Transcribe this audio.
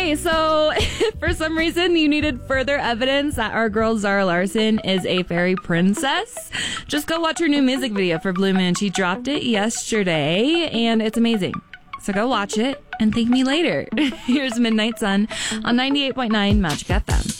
Okay, so if for some reason you needed further evidence that our girl Zara Larsson is a fairy princess, just go watch her new music video for Blue Moon. She dropped it yesterday, and it's amazing. So go watch it and thank me later. Here's Midnight Sun on 98.9 Magic FM.